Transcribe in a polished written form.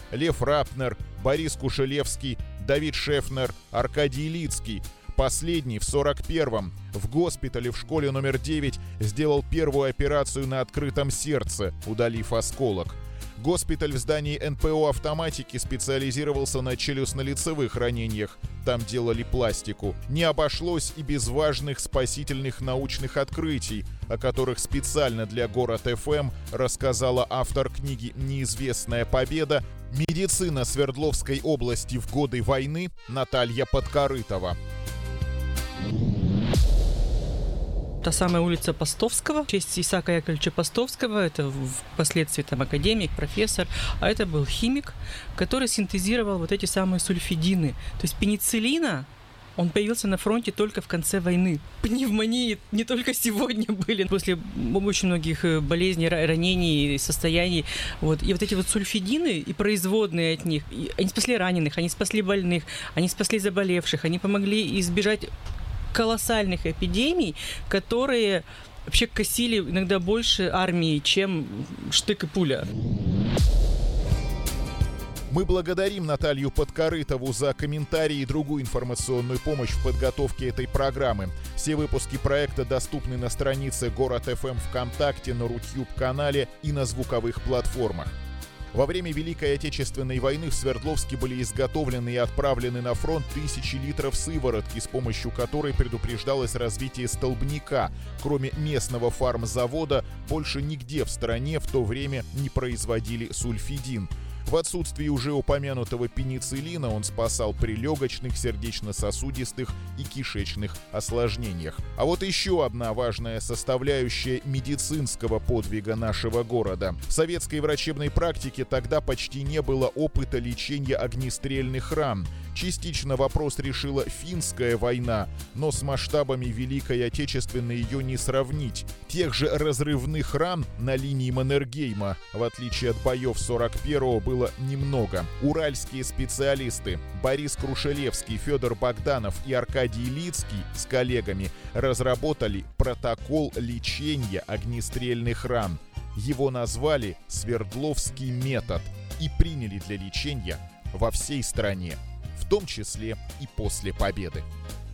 Лев Рапнер, Борис Кушелевский, Давид Шефнер, Аркадий Лицкий. Последний в 41-м в госпитале в школе номер 9 сделал первую операцию на открытом сердце, удалив осколок. Госпиталь в здании НПО «Автоматики» специализировался на челюстно-лицевых ранениях. Там делали пластику. Не обошлось и без важных спасительных научных открытий, о которых специально для Город ФМ рассказала автор книги «Неизвестная победа. Медицина Свердловской области в годы войны» Наталья Подкорытова. Та самая улица Постовского, в честь Исаака Яковлевича Постовского, это впоследствии там академик, профессор, а это был химик, который синтезировал вот эти самые сульфидины. То есть пенициллина, он появился на фронте только в конце войны. Пневмонии не только сегодня были, после очень многих болезней, ранений, состояний. Вот. И вот эти вот сульфидины и производные от них, они спасли раненых, они спасли больных, они спасли заболевших, они помогли избежать колоссальных эпидемий, которые вообще косили иногда больше армии, чем штык и пуля. Мы благодарим Наталью Подкорытову за комментарии и другую информационную помощь в подготовке этой программы. Все выпуски проекта доступны на странице Город ФМ ВКонтакте, на Рутюб-канале и на звуковых платформах. Во время Великой Отечественной войны в Свердловске были изготовлены и отправлены на фронт тысячи литров сыворотки, с помощью которой предупреждалось развитие столбняка. Кроме местного фармзавода, больше нигде в стране в то время не производили сульфидин. В отсутствии уже упомянутого пенициллина он спасал при легочных, сердечно-сосудистых и кишечных осложнениях. А вот еще одна важная составляющая медицинского подвига нашего города. В советской врачебной практике тогда почти не было опыта лечения огнестрельных ран. Частично вопрос решила финская война, но с масштабами Великой Отечественной ее не сравнить. Тех же разрывных ран на линии Маннергейма, в отличие от боев 41-го, было немного. Уральские специалисты Борис Крушелевский, Федор Богданов и Аркадий Лицкий с коллегами разработали протокол лечения огнестрельных ран. Его назвали «Свердловский метод» и приняли для лечения во всей стране, в том числе и после победы.